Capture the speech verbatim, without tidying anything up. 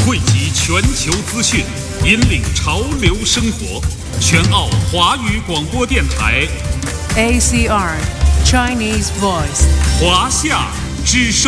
汇集全球资讯，引领潮流生活。全澳华语广播电台 A C R Chinese Voice 华夏之声。